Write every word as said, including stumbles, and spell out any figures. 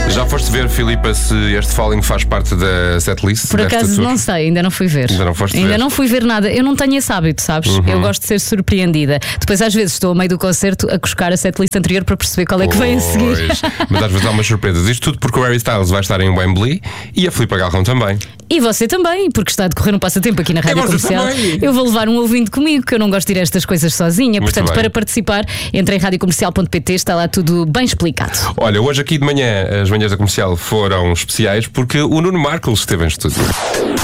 Já foste ver, Filipa, se este Falling faz parte da setlist? Por acaso não sei, ainda não fui ver. Ainda não foste Ainda ver? não fui ver nada. Eu não tenho esse hábito, sabes? Uhum. Eu gosto de ser surpreendida. Depois, às vezes, estou a meio do concerto a buscar a setlist anterior para perceber qual é que vem a seguir. Pois. Mas às vezes há umas surpresas. Isto tudo porque o Harry Styles vai estar em Wembley e a Filipa Galrão também. E você também, porque está a decorrer um passatempo aqui na Rádio você Comercial. também. Eu vou levar um ouvinte comigo, que eu não gosto de ir a estas coisas sozinha. Muito Portanto, bem. para participar, entre em rádio comercial ponto pt, está lá tudo bem explicado. Olha, hoje aqui de manhã as manhãs da Comercial foram especiais porque o Nuno Marcos esteve em estúdio.